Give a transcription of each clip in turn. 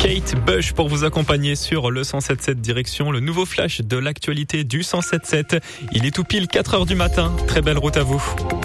Kate Bush pour vous accompagner sur le 107.7 direction le nouveau flash de l'actualité du 107.7. Il est tout pile 4h du matin. Très belle route à vous.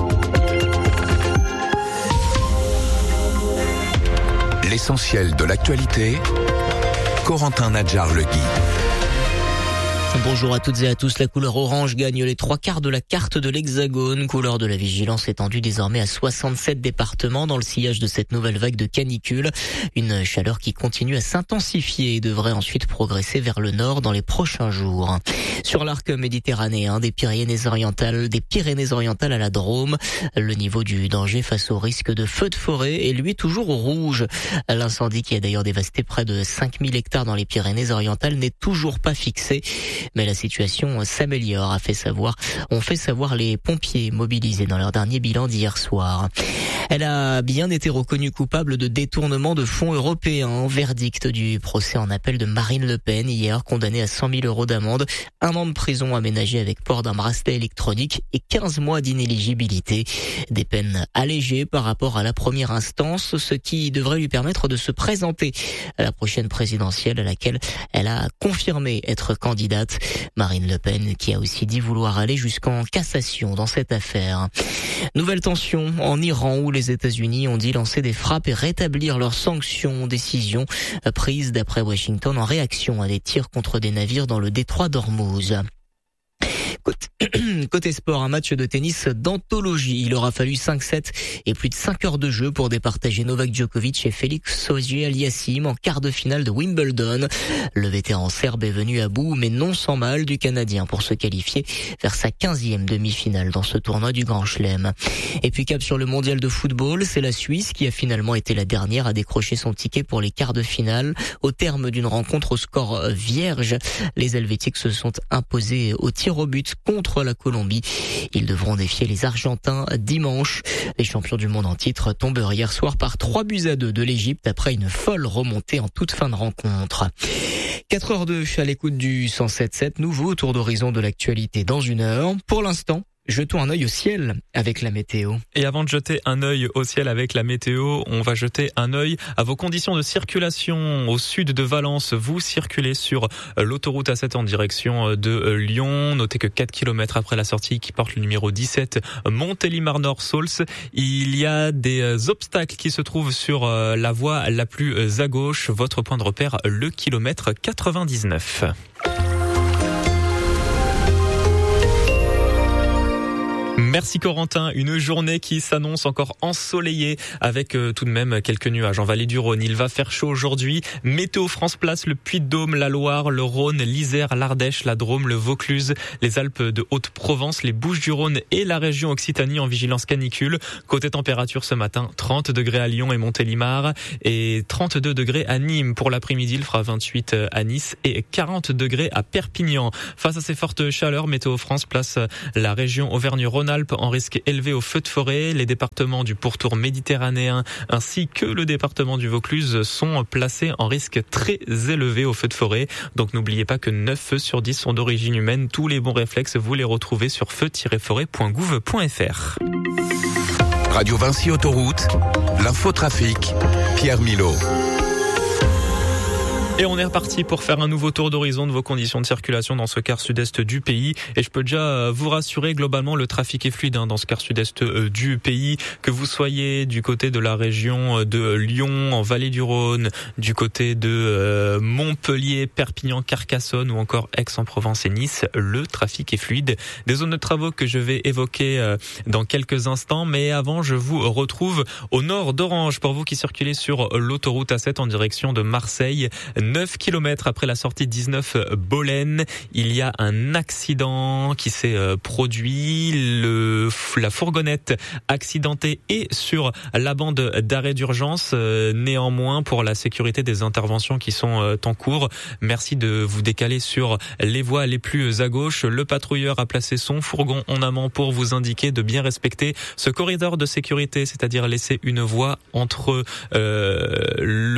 L'essentiel de l'actualité, Corentin Nadjar-Legui. Bonjour à toutes et à tous. La couleur orange gagne les 3/4 de la carte de l'Hexagone. Couleur de la vigilance étendue désormais à 67 départements dans le sillage de cette nouvelle vague de canicule. Une chaleur qui continue à s'intensifier et devrait ensuite progresser vers le nord dans les prochains jours. Sur l'arc méditerranéen, des Pyrénées-Orientales à la Drôme, le niveau du danger face au risque de feu de forêt est lui toujours au rouge. L'incendie qui a d'ailleurs dévasté près de 5000 hectares dans les Pyrénées-Orientales n'est toujours pas fixé. Mais la situation s'améliore, ont fait savoir les pompiers mobilisés dans leur dernier bilan d'hier soir. Elle a bien été reconnue coupable de détournement de fonds européens. Verdict du procès en appel de Marine Le Pen hier, condamnée à 100 000 € d'amende, 1 an de prison aménagée avec port d'un bracelet électronique et 15 mois d'inéligibilité. Des peines allégées par rapport à la première instance, ce qui devrait lui permettre de se présenter à la prochaine présidentielle à laquelle elle a confirmé être candidate. Marine Le Pen qui a aussi dit vouloir aller jusqu'en cassation dans cette affaire. Nouvelle tension en Iran où les États-Unis ont dit lancer des frappes et rétablir leurs sanctions. Décision prise d'après Washington en réaction à des tirs contre des navires dans le détroit d'Ormuz. Côté sport, un match de tennis d'anthologie. Il aura fallu 5 sets et plus de 5 heures de jeu pour départager Novak Djokovic et Félix Auger-Aliassime en quart de finale de Wimbledon. Le vétéran serbe est venu à bout, mais non sans mal du Canadien pour se qualifier vers sa 15e demi-finale dans ce tournoi du Grand Chelem. Et puis cap sur le mondial de football, c'est la Suisse qui a finalement été la dernière à décrocher son ticket pour les quarts de finale. Au terme d'une rencontre au score vierge, les Helvétiques se sont imposés au tir au but contre la Colombie. Ils devront défier les Argentins dimanche. Les champions du monde en titre tombent hier soir par 3-2 de l'Égypte après une folle remontée en toute fin de rencontre. 4h02 à l'écoute du 107.7, nouveau tour d'horizon de l'actualité dans 1 heure. Pour l'instant, jetons un œil au ciel avec la météo. Et avant de jeter un œil au ciel avec la météo, on va jeter un œil à vos conditions de circulation. Au sud de Valence, vous circulez sur l'autoroute A7 en direction de Lyon. Notez que 4 km après la sortie qui porte le numéro 17, Montélimar-Nord-Saulx, il y a des obstacles qui se trouvent sur la voie la plus à gauche. Votre point de repère, le kilomètre 99. Merci Corentin, une journée qui s'annonce encore ensoleillée avec tout de même quelques nuages en vallée du Rhône. Il va faire chaud aujourd'hui. Météo France place le Puy-de-Dôme, la Loire, le Rhône, l'Isère, l'Ardèche, la Drôme, le Vaucluse, les Alpes de Haute-Provence, les Bouches-du-Rhône et la région Occitanie en vigilance canicule. Côté température ce matin, 30 degrés à Lyon et Montélimar et 32 degrés à Nîmes. Pour l'après-midi, il fera 28 à Nice et 40 degrés à Perpignan. Face à ces fortes chaleurs, Météo France place la région Auvergne-Rhône-Alpes en risque élevé au feu de forêt. Les départements du pourtour méditerranéen ainsi que le département du Vaucluse sont placés en risque très élevé au feu de forêt. Donc n'oubliez pas que 9 feux sur 10 sont d'origine humaine. Tous les bons réflexes, vous les retrouvez sur feu-forêt.gouv.fr. Radio Vinci Autoroute, l'infotrafic, Pierre Milot. Et on est reparti pour faire un nouveau tour d'horizon de vos conditions de circulation dans ce quart sud-est du pays. Et je peux déjà vous rassurer, globalement, le trafic est fluide dans ce quart sud-est du pays. Que vous soyez du côté de la région de Lyon, en Vallée du Rhône, du côté de Montpellier, Perpignan, Carcassonne ou encore Aix-en-Provence et Nice, le trafic est fluide. Des zones de travaux que je vais évoquer dans quelques instants. Mais avant, je vous retrouve au nord d'Orange pour vous qui circulez sur l'autoroute A7 en direction de Marseille. 9 km après la sortie 19 Bolène, il y a un accident qui s'est produit. La fourgonnette accidentée est sur la bande d'arrêt d'urgence. Néanmoins, pour la sécurité des interventions qui sont en cours, merci de vous décaler sur les voies les plus à gauche. Le patrouilleur a placé son fourgon en amont pour vous indiquer de bien respecter ce corridor de sécurité, c'est-à-dire laisser une voie entre la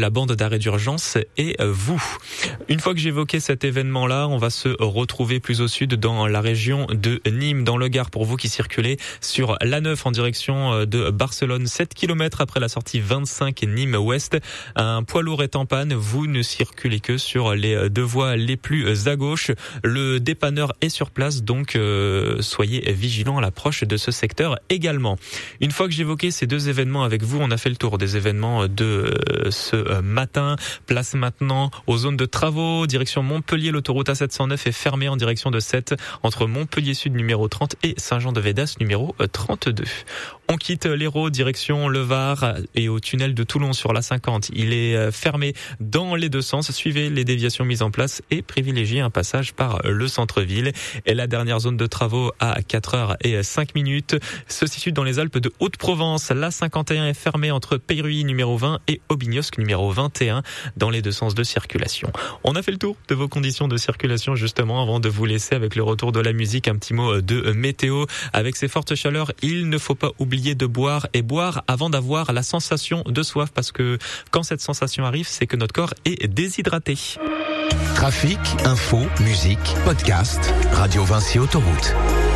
la bande d'arrêt d'urgence et vous. Une fois que j'ai évoqué cet événement-là, on va se retrouver plus au sud dans la région de Nîmes, dans le Gard, pour vous qui circulez sur l'A9 en direction de Barcelone, 7 km après la sortie 25 Nîmes-Ouest. Un poids lourd est en panne, vous ne circulez que sur les deux voies les plus à gauche. Le dépanneur est sur place, donc soyez vigilants à l'approche de ce secteur également. Une fois que j'ai évoqué ces deux événements avec vous, on a fait le tour des événements de ce matin. Place maintenant aux zones de travaux. Direction Montpellier, l'autoroute A709 est fermée en direction de Sète entre Montpellier Sud numéro 30 et Saint-Jean-de-Védas numéro 32. On quitte l'Hérault, direction le Var et au tunnel de Toulon sur la 50. Il est fermé dans les deux sens. Suivez les déviations mises en place et privilégiez un passage par le centre-ville. Et la dernière zone de travaux à 4h05 se situe dans les Alpes de Haute-Provence. La 51 est fermée entre Peyruy numéro 20 et Aubignosc numéro 21 dans les deux sens de circulation. On a fait le tour de vos conditions de circulation justement avant de vous laisser avec le retour de la musique. Un petit mot de météo. Avec ces fortes chaleurs, il ne faut pas oublier de boire et boire avant d'avoir la sensation de soif parce que quand cette sensation arrive, c'est que notre corps est déshydraté. Trafic, info, musique, podcast, Radio Vinci Autoroute.